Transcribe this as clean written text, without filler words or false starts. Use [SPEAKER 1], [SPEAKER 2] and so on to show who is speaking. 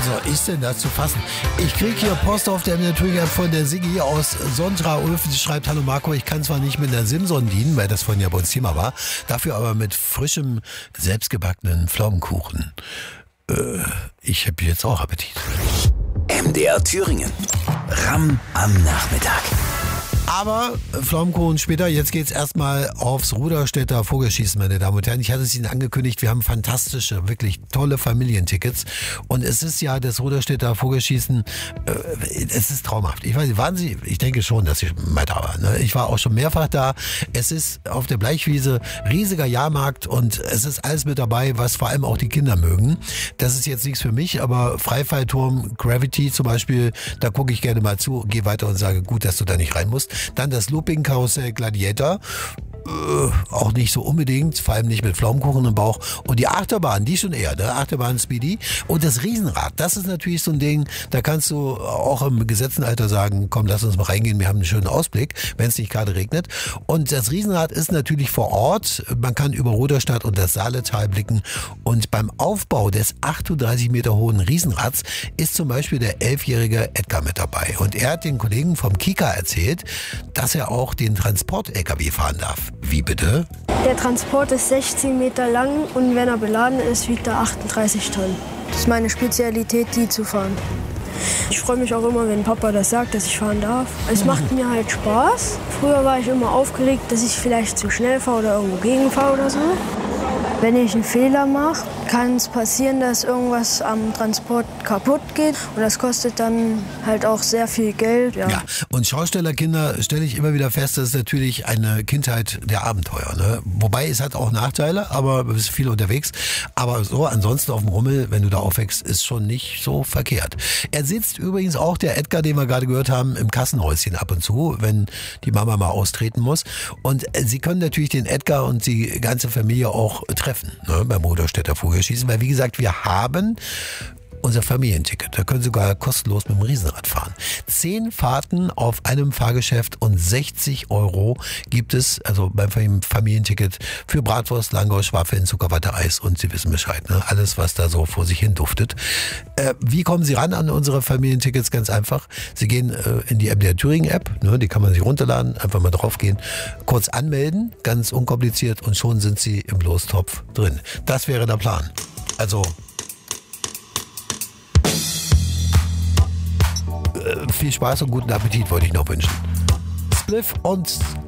[SPEAKER 1] Also ist denn das zu fassen? Ich kriege hier Post auf der MDR von der Siggi aus Sontra-Ulf. Sie schreibt, hallo Marco, ich kann zwar nicht mit einer Simson dienen, weil das vorhin ja bei uns Thema war, dafür aber mit frischem, selbstgebackenen Pflaumenkuchen. Ich habe jetzt auch Appetit.
[SPEAKER 2] MDR Thüringen. Ramm am Nachmittag.
[SPEAKER 1] Aber Pflaumenkuchen später, jetzt geht's erstmal aufs Ruderstädter Vogelschießen, meine Damen und Herren. Ich hatte es Ihnen angekündigt, wir haben fantastische, wirklich tolle Familientickets. Und es ist ja das Ruderstädter Vogelschießen, es ist traumhaft. Ich weiß nicht, waren Sie? Ich denke schon, dass Sie mal da waren. Ne? Ich war auch schon mehrfach da. Es ist auf der Bleichwiese riesiger Jahrmarkt und es ist alles mit dabei, was vor allem auch die Kinder mögen. Das ist jetzt nichts für mich, aber Freifallturm, Gravity zum Beispiel, da gucke ich gerne mal zu, gehe weiter und sage, gut, dass du da nicht rein musst. Dann das Looping-Karussell Gladiator. Auch nicht so unbedingt, vor allem nicht mit Pflaumenkuchen im Bauch. Und die Achterbahn, die schon eher, ne? Achterbahn Speedy. Und das Riesenrad, das ist natürlich so ein Ding, da kannst du auch im gesetzten Alter sagen, komm, lass uns mal reingehen, wir haben einen schönen Ausblick, wenn es nicht gerade regnet. Und das Riesenrad ist natürlich vor Ort, man kann über Ruderstadt und das Saaletal blicken. Und beim Aufbau des 38 Meter hohen Riesenrads ist zum Beispiel der 11-jährige Edgar mit dabei. Und er hat den Kollegen vom Kika erzählt, dass er auch den Transport-LKW fahren darf. Wie bitte?
[SPEAKER 3] Der Transport ist 16 Meter lang und wenn er beladen ist, wiegt er 38 Tonnen. Das ist meine Spezialität, die zu fahren. Ich freue mich auch immer, wenn Papa das sagt, dass ich fahren darf. Es macht mir halt Spaß. Früher war ich immer aufgeregt, dass ich vielleicht zu schnell fahre oder irgendwo gegenfahre oder so. Wenn ich einen Fehler mache, kann es passieren, dass irgendwas am Transport kaputt geht. Und das kostet dann halt auch sehr viel Geld.
[SPEAKER 1] Ja, und Schaustellerkinder, stelle ich immer wieder fest, das ist natürlich eine Kindheit der Abenteuer. Ne? Wobei es hat auch Nachteile, aber du bist viel unterwegs. Aber so ansonsten auf dem Rummel, wenn du da aufwächst, ist schon nicht so verkehrt. Er sitzt übrigens auch, der Edgar, den wir gerade gehört haben, im Kassenhäuschen ab und zu, wenn die Mama mal austreten muss. Und Sie können natürlich den Edgar und die ganze Familie auch treffen, ne, beim Ruderstädter Vogelschießen, weil wie gesagt, wir haben unser Familienticket. Da können Sie sogar kostenlos mit dem Riesenrad fahren. 10 Fahrten auf einem Fahrgeschäft und 60 € gibt es, also beim Familienticket, für Bratwurst, Langosch, Waffeln, Zuckerwatte, Eis und Sie wissen Bescheid. Ne? Alles, was da so vor sich hin duftet. Wie kommen Sie ran an unsere Familientickets? Ganz einfach. Sie gehen in die MDR Thüringen App, ne? Die kann man sich runterladen, einfach mal draufgehen, kurz anmelden, ganz unkompliziert und schon sind Sie im Lostopf drin. Das wäre der Plan. Also viel Spaß und guten Appetit wollte ich noch wünschen. Spliff und